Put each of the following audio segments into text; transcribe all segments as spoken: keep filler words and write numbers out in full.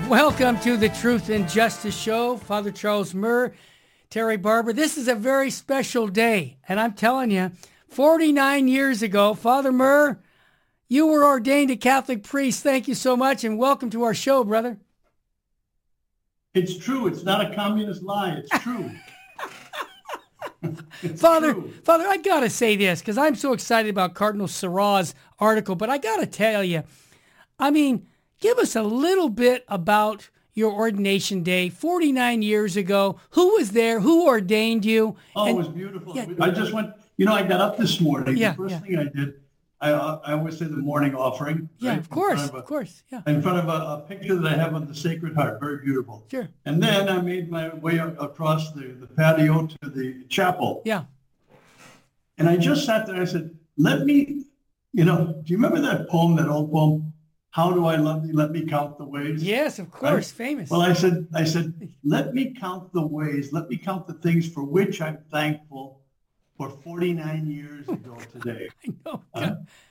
Welcome to the Truth and Justice Show. Father Charles Murr, Terry Barber. This is a very special day, and I'm telling you, forty-nine years ago, Father Murr, you were ordained a Catholic priest. Thank you so much, and welcome to our show, brother. It's true. It's not a communist lie. It's true. It's Father, true. Father, I got to say this because I'm so excited about Cardinal Sarah's article, but I got to tell you, I mean, give us a little bit about your ordination day forty-nine years ago. Who was there? Who ordained you? Oh, And- it was beautiful. Yeah. I just went, you know, I got up this morning. Yeah, the first yeah. thing I did, I, I always say the morning offering. Yeah, right, of course, in front of a- course, yeah. In front of a, a picture that I have of the Sacred Heart. Very beautiful. Sure. And then I made my way a- across the, the patio to the chapel. Yeah. And I just sat there and I said, let me, you know, do you remember that poem, that old poem? How do I love thee? Let me count the ways. Yes, of course, famous. Well, I said, I said, let me count the ways, let me count the things for which I'm thankful for forty-nine years ago today. I know. Uh,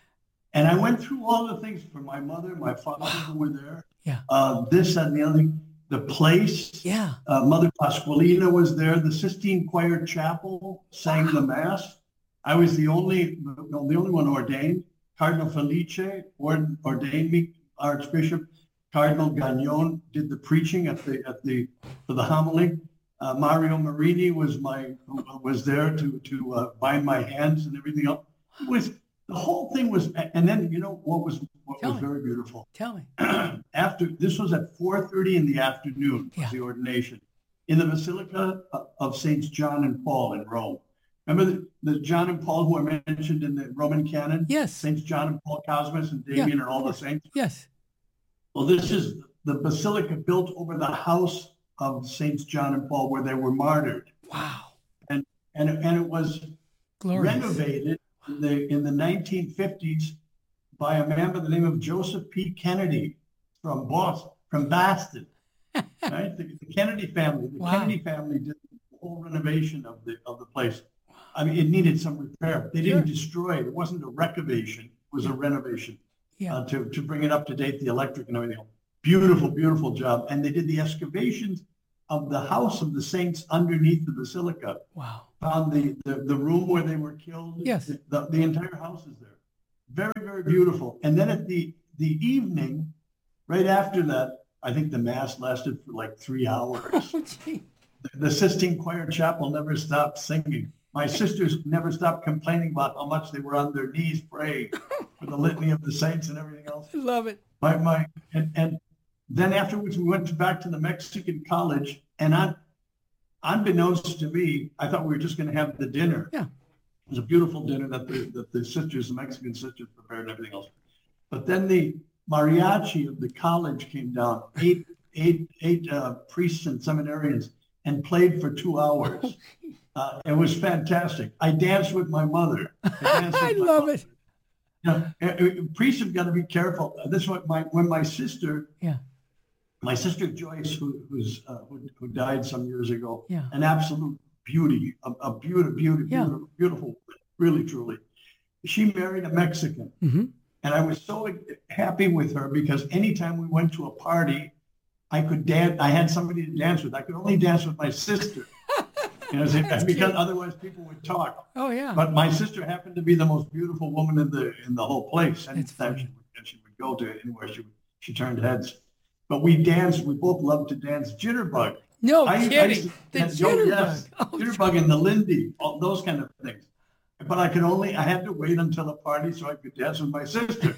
and I went through all the things for my mother, my father who were there. Yeah. Uh, this and the other thing, the place. Yeah. Uh, Mother Pasqualina was there. The Sistine Choir Chapel sang the Mass. I was the only, no, the only one ordained. Cardinal Felice ord- ordained me Archbishop. Cardinal Gagnon did the preaching at the at the for the homily. Uh, Mario Marini was my was there to to uh, bind my hands and everything else. It was the whole thing was, and then you know what was what Tell was me. very beautiful. Tell me. After this was at four thirty in the afternoon, was Yeah. the ordination in the Basilica of Saints John and Paul in Rome. Remember the, the John and Paul who are mentioned in the Roman canon? Yes. Saints John and Paul Cosmas and Damien Yeah. and all the saints. Yes. Well, this is the basilica built over the house of Saints John and Paul where they were martyred. Wow. And and, and it was Glorious. renovated in the in the nineteen fifties by a man by the name of Joseph P. Kennedy from Boston, from Boston. Right? The, the Kennedy family. The Wow. Kennedy family did the whole renovation of the of the place. I mean, it needed some repair. They didn't Sure. destroy it. It wasn't a recavation. It was a renovation Yeah. uh, to, to bring it up to date, the electric and everything else. Beautiful, beautiful job. And they did the excavations of the house of the saints underneath the basilica. Wow. Found the, the, the room where they were killed. Yes. The, the, the entire house is there. Very, very beautiful. And then at the, the evening, right after that, I think the Mass lasted for like three hours. Oh, gee. The, the Sistine Choir Chapel never stopped singing. My sisters never stopped complaining about how much they were on their knees praying for the litany of the saints and everything else. I love it. My, my, and, and then afterwards, we went back to the Mexican college, and un, unbeknownst to me, I thought we were just going to have the dinner. Yeah. It was a beautiful dinner that the, that the sisters, the Mexican sisters prepared and everything else. But then the mariachi of the college came down, eight, eight, eight uh, priests and seminarians, and played for two hours. Uh, it was fantastic. I danced with my mother. I, danced I with my love mother. it. You know, uh, uh, priests have got to be careful. This is what my when my sister, Yeah. my sister Joyce, who who's uh, who, who died some years ago, Yeah. an absolute beauty, a, a beauty, beauty, Yeah. beautiful, beautiful, really, truly. She married a Mexican, Mm-hmm. and I was so happy with her because anytime we went to a party, I could dance. I had somebody to dance with. I could only dance with my sister. You know, That's because cute. otherwise people would talk. Oh, yeah. But my sister happened to be the most beautiful woman in the in the whole place. That's Anytime funny. she would, she would go to anywhere, she would, she turned heads. But we danced. We both loved to dance jitterbug. No I- I kidding. used to the dance- oh, jitterbug. yes, Oh, jitterbug and the Lindy, all those kind of things. But I could only. I had to wait until a party so I could dance with my sister.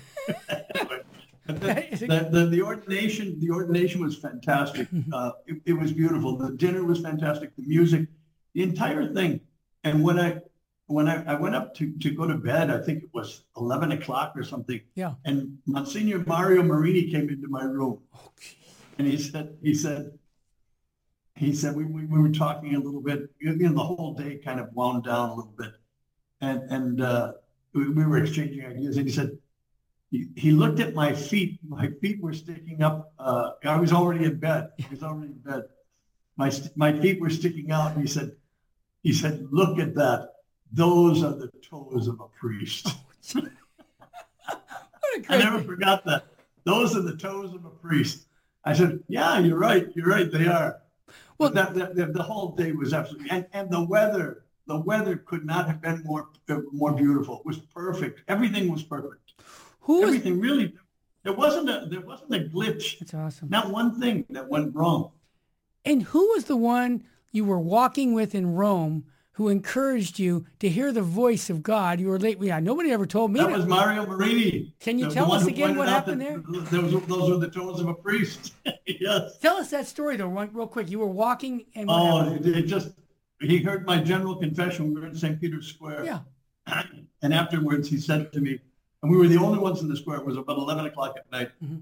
But the, the, the, the ordination, the ordination was fantastic. Uh, it, it was beautiful. The dinner was fantastic. The music, the entire thing. And when I when I, I went up to, to go to bed, I think it was eleven o'clock or something. Yeah. And Monsignor Mario Marini came into my room, and he said he said he said we, we, we were talking a little bit. You know, the whole day kind of wound down a little bit, and and uh, we, we were exchanging ideas. And he said. He, he looked at my feet. My feet were sticking up. Uh, I was already in bed. I was already in bed. My my feet were sticking out. And he said, he said, look at that. Those are the toes of a priest. What a I great never thing. forgot that. Those are the toes of a priest. I said, yeah, you're right. You're right. They are. Well, But that, that, that the whole day was absolutely, and, and the weather, the weather could not have been more, more beautiful. It was perfect. Everything was perfect. who was, Everything really, there wasn't a, there wasn't a glitch. that's awesome. Not one thing that went wrong. And who was the one you were walking with in Rome who encouraged you to hear the voice of God? You were late. Yeah, nobody ever told me That that. was Mario Marini. Can you the, tell the one us who again pointed what out happened that there? Those, those were the tones of a priest. Yes. Tell us that story, though, one- real quick. You were walking and what Oh, happened? it, it just, he heard my general confession. We were in Saint Peter's Square. Yeah. And afterwards he said to me, and we were the only ones in the square, it was about eleven o'clock at night. Mm-hmm.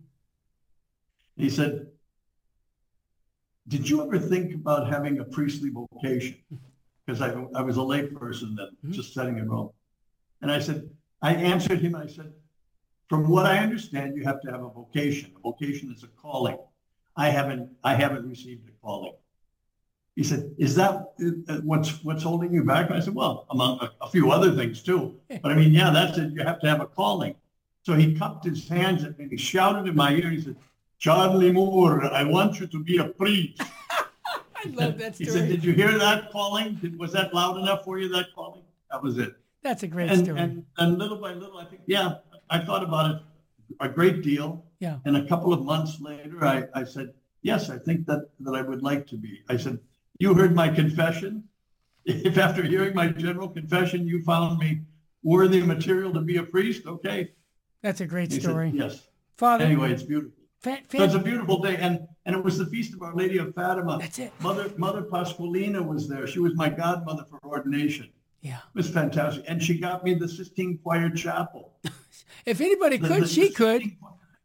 He said, did you ever think about having a priestly vocation? Because I, I was a lay person then, Mm-hmm. just sitting in Rome. And I said, I answered him, I said, from what I understand, you have to have a vocation. A vocation is a calling. I haven't, I haven't received a calling. He said, is that uh, what's what's holding you back? I said, well, among a, a few other things too. But I mean, yeah, that's it. You have to have a calling. So he cupped his hands at me. He shouted in my ear. He said, Charlie Moore, I want you to be a priest. I love that He story. said, did you hear that calling? Did, was that loud enough for you, that calling? That was it. That's a great And, story. and, and little by little, I think, yeah, I thought about it a great deal. Yeah. And a couple of months later, I, I said, yes, I think that, that I would like to be. I said, you heard my confession. If after hearing my general confession, you found me worthy material to be a priest, okay. That's a great He story. said, yes. Father, Anyway, it's beautiful. fa- So it's fa- a beautiful day. And, and it was the Feast of Our Lady of Fatima. That's it. Mother, Mother Pasqualina was there. She was my godmother for ordination. yeah. It was fantastic. And she got me the Sistine Choir Chapel. If anybody The- could, the- she the could. Sistine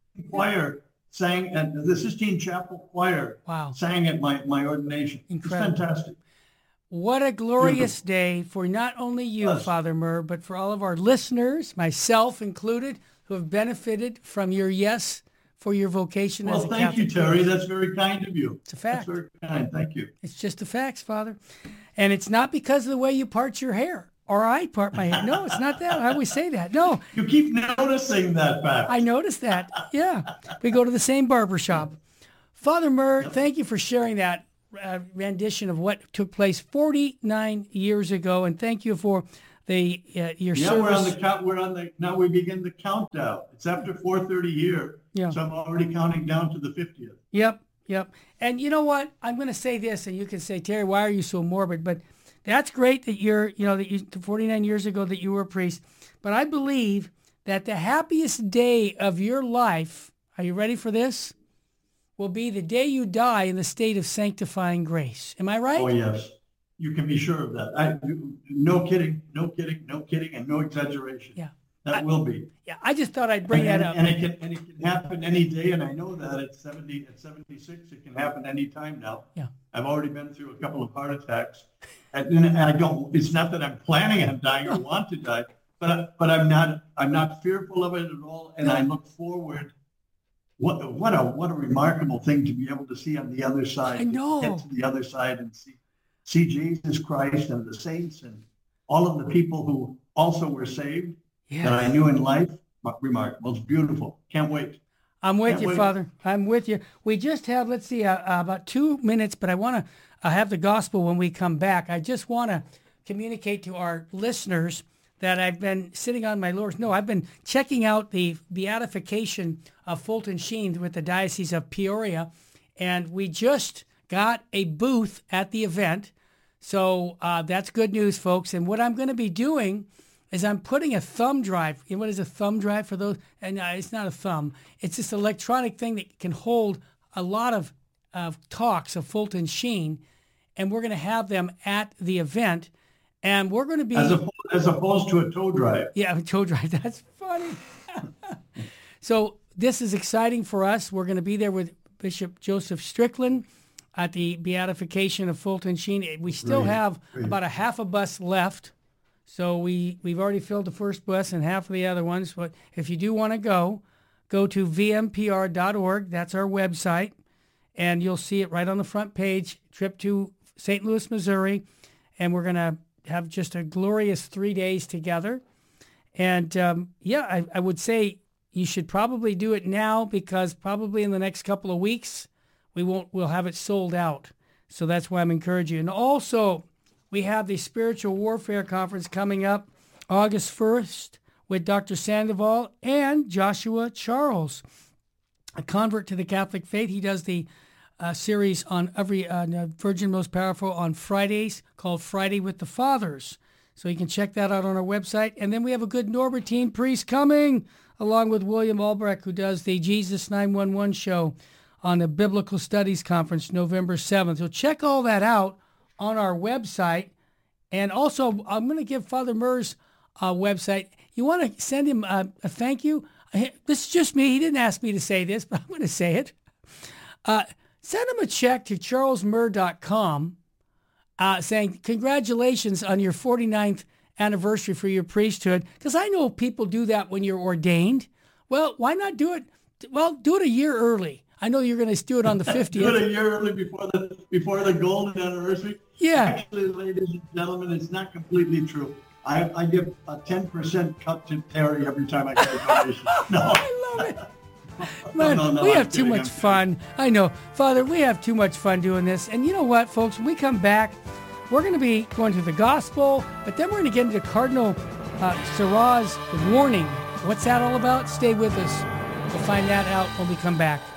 Choir sang, and the Sistine Chapel Choir Wow. sang at my, my ordination. Incredible. It's fantastic. What a glorious day for not only you, Yes. Father Murr, but for all of our listeners, myself included, who have benefited from your yes for your vocation Well, as a thank Catholic. you, Terry. That's very kind of you. It's a fact. That's very kind. Thank you. It's just the facts, Father. And it's not because of the way you part your hair or I part my hair. No, it's not that. I always say that. No, You keep noticing that fact. I noticed that. Yeah. We go to the same barber shop. Father Murr, thank you for sharing that uh, rendition of what took place forty-nine years ago. And thank you for the uh, your Yeah, service. we're on the count. We're on the now. We begin the countdown. It's after four thirty here, Yeah. so I'm already counting down to the fiftieth. Yep, yep. And you know what? I'm going to say this, and you can say, Terry, why are you so morbid? But that's great that you're, you know, that you forty-nine years ago that you were a priest. But I believe that the happiest day of your life, are you ready for this? Will be the day you die in the state of sanctifying grace. Am I right? Oh yes, you can be sure of that. I, no kidding, no kidding, no kidding, and no exaggeration. Yeah. That I- will be. Yeah. I just thought I'd bring and, that up. And it can and it can happen any day, and I know that at seventy, at seventy-six, it can happen any time now. Yeah. I've already been through a couple of heart attacks, and, and I don't. It's not that I'm planning on dying or want to die, but I, but I'm not. I'm not fearful of it at all, and I look forward. What what a what a remarkable thing to be able to see on the other side. I know. Get to the other side and see see Jesus Christ and the saints and all of the people who also were saved that I Yeah. knew in life. Remarkable. It's beautiful. Can't wait. I'm with Can't you, wait. Father. I'm with you. We just have, let's see, uh, uh, about two minutes, but I want to uh, have the gospel when we come back. I just want to communicate to our listeners that I've been sitting on my laurels. No, I've been checking out the beatification of Fulton Sheen with the Diocese of Peoria, and we just got a booth at the event. So uh, that's good news, folks. And what I'm going to be doing is I'm putting a thumb drive. You know what is a thumb drive for those? And uh, it's not a thumb. It's this electronic thing that can hold a lot of, of talks of Fulton Sheen, and we're going to have them at the event. And we're going to be... As opposed, as opposed to a tow drive. Yeah, a tow drive. That's funny. So this is exciting for us. We're going to be there with Bishop Joseph Strickland at the beatification of Fulton Sheen. We still Great, have great. about a half a bus left. So we, we've already filled the first bus and half of the other ones. But if you do want to go, go to v m p r dot org. That's our website. And you'll see it right on the front page. Trip to Saint Louis, Missouri. And we're going to have just a glorious three days together. And um, yeah, I, I would say you should probably do it now, because probably in the next couple of weeks, we won't, we'll have it sold out. So that's why I'm encouraging you. And also, we have the Spiritual Warfare Conference coming up August first with Doctor Sandoval and Joshua Charles, a convert to the Catholic faith. He does the uh, series on every uh, Virgin Most Powerful on Fridays called Friday with the Fathers. So you can check that out on our website. And then we have a good Norbertine priest coming, along with William Albrecht, who does the Jesus nine one one show on the Biblical Studies Conference November seventh. So check all that out on our website. And also, I'm going to give Father Murr's uh, website. You want to send him a, a thank you? This is just me. He didn't ask me to say this, but I'm going to say it. Uh, send him a check to charles murr dot com uh, saying, congratulations on your forty-ninth anniversary for your priesthood. Because I know people do that when you're ordained. Well, why not do it? Well, do it a year early. I know you're going to do it on the fiftieth. Do it a year early before the before the golden anniversary. Yeah. Actually, ladies and gentlemen, it's not completely true. I, I give a ten percent cut to Terry every time I get a donation. No. I love it. Man, no, no, no, we I'm have too kidding, much I'm fun. I know. Father, we have too much fun doing this. And you know what, folks? When we come back, we're going to be going to the gospel, but then we're going to get into Cardinal uh, Sarah's warning. What's that all about? Stay with us. We'll find that out when we come back.